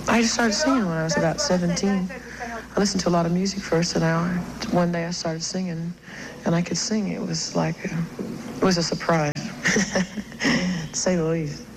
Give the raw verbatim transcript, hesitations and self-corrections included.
I just started singing when I was about seventeen. I listened to a lot of music first, and I, one day I started singing, and I could sing. It was like, a, it was a surprise, to say the least.